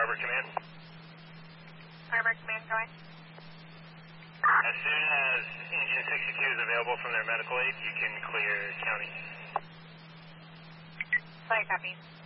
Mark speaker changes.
Speaker 1: Harbor Command.
Speaker 2: Harbor Command going.
Speaker 1: As soon as Engine 62 is available from their medical aid, you can clear county.
Speaker 2: Flight copy.